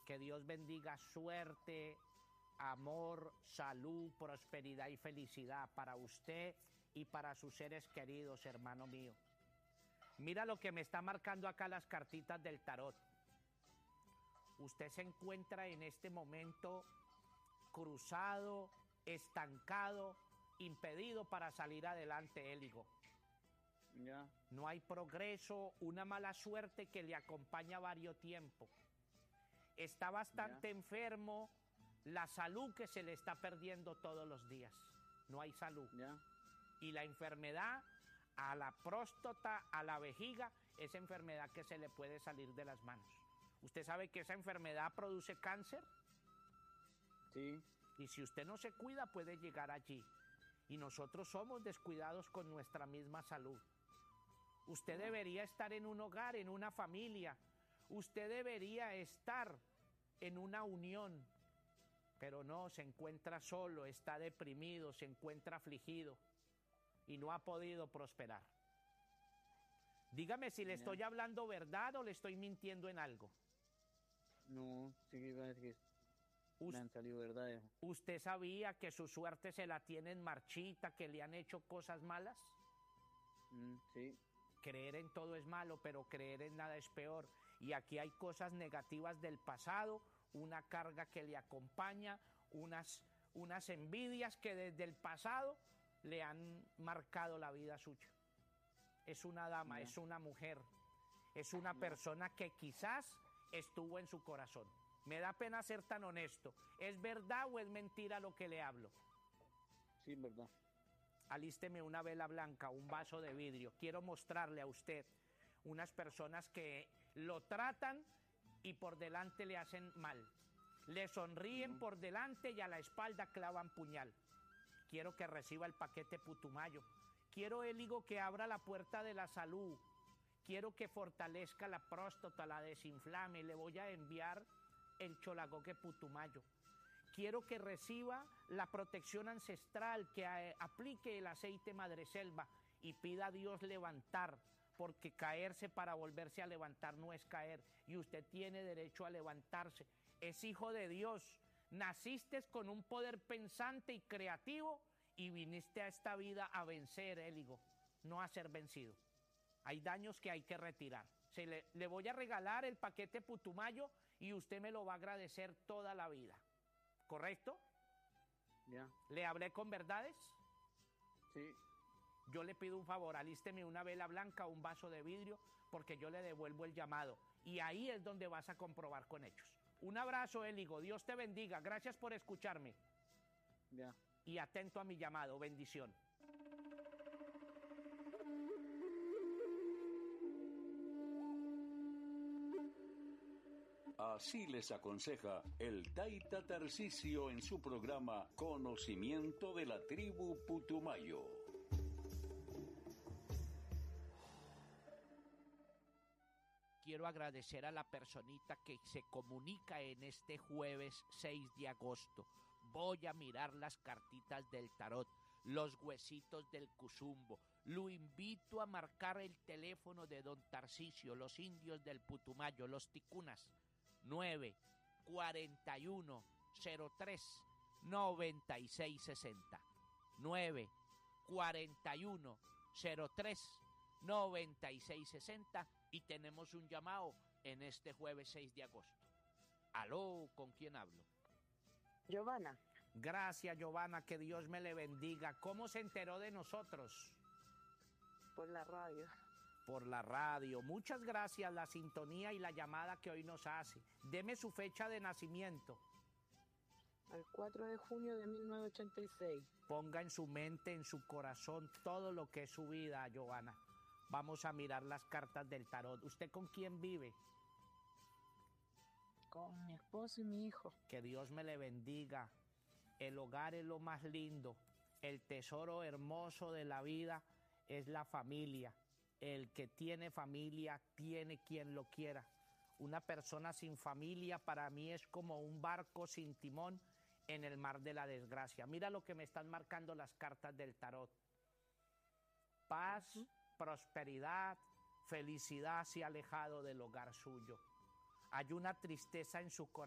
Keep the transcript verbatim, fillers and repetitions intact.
Que Dios bendiga suerte, amor, salud, prosperidad y felicidad para usted y para sus seres queridos, hermano mío. Mira lo que me está marcando acá las cartitas del tarot. Usted se encuentra en este momento cruzado, estancado, impedido para salir adelante, Éligo. Ya. No hay progreso, una mala suerte que le acompaña varios tiempos. Está bastante Ya. enfermo, la salud que se le está perdiendo todos los días. No hay salud. Ya. Y la enfermedad a la próstata, a la vejiga, esa enfermedad que se le puede salir de las manos. ¿Usted sabe que esa enfermedad produce cáncer? Sí. Y si usted no se cuida, puede llegar allí. Y nosotros somos descuidados con nuestra misma salud. Usted debería estar en un hogar, en una familia. Usted debería estar en una unión. Pero no, se encuentra solo, está deprimido, se encuentra afligido y no ha podido prosperar. Dígame si le Ya. estoy hablando verdad o le estoy mintiendo en algo. No, sí que parece que Us- me han salido verdades. ¿Usted sabía que su suerte se la tienen marchita, que le han hecho cosas malas? Mm, sí. Creer en todo es malo, pero creer en nada es peor. Y aquí hay cosas negativas del pasado, una carga que le acompaña, unas, unas envidias que desde el pasado le han marcado la vida suya. Es una dama, Ya. es una mujer, es una Ya. persona que quizás estuvo en su corazón. Me da pena ser tan honesto. ¿Es verdad o es mentira lo que le hablo? Sí, verdad. Alísteme una vela blanca, un vaso de vidrio. Quiero mostrarle a usted unas personas que lo tratan y por delante le hacen mal. Le sonríen Mm. por delante y a la espalda clavan puñal. Quiero que reciba el paquete Putumayo. Quiero, Éligo, que abra la puerta de la salud. Quiero que fortalezca la próstata, la desinflame. Le voy a enviar el Cholagoque Putumayo. Quiero que reciba la protección ancestral, que eh, aplique el aceite madreselva y pida a Dios levantar, porque caerse para volverse a levantar no es caer, y usted tiene derecho a levantarse. Es hijo de Dios, naciste con un poder pensante y creativo y viniste a esta vida a vencer, Éligo, no a ser vencido. Hay daños que hay que retirar. Se le, le voy a regalar el paquete Putumayo y usted me lo va a agradecer toda la vida. ¿Correcto? Ya. ¿Le hablé con verdades? Sí. Yo le pido un favor, alísteme una vela blanca o un vaso de vidrio, porque yo le devuelvo el llamado. Y ahí es donde vas a comprobar con hechos. Un abrazo, Éligo. Dios te bendiga. Gracias por escucharme. Ya. Y atento a mi llamado. Bendición. Así les aconseja el Taita Tarcisio en su programa Conocimiento de la Tribu Putumayo. Quiero agradecer a la personita que se comunica en este jueves seis de agosto. Voy a mirar las cartitas del tarot, los huesitos del cuzumbo. Lo invito a marcar el teléfono de don Tarcisio, los indios del Putumayo, los ticunas. nueve cuarenta y uno cero tres noventa y seis sesenta. nueve cuarenta y uno cero tres noventa y seis sesenta. Y tenemos un llamado en este jueves seis de agosto. Aló, ¿con quién hablo? Giovanna. Gracias, Giovanna, que Dios me le bendiga. ¿Cómo se enteró de nosotros? Por la radio. Por la radio. Muchas gracias, la sintonía y la llamada que hoy nos hace. Deme su fecha de nacimiento. Al cuatro de junio de mil novecientos ochenta y seis. Ponga en su mente, en su corazón, todo lo que es su vida, Giovanna. Vamos a mirar las cartas del tarot. ¿Usted con quién vive? Con mi esposo y mi hijo. Que Dios me le bendiga. El hogar es lo más lindo. El tesoro hermoso de la vida es la familia. El que tiene familia tiene quien lo quiera. Una persona sin familia para mí es como un barco sin timón en el mar de la desgracia. Mira lo que me están marcando las cartas del tarot. Paz, uh-huh. prosperidad, felicidad se ha alejado del hogar suyo. Hay una tristeza en su corazón.